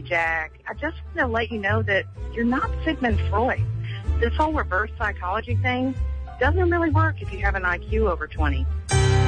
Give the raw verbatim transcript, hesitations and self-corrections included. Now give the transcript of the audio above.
Jack. I just want to let you know that you're not Sigmund Freud. This whole reverse psychology thing doesn't really work if you have an I Q over twenty.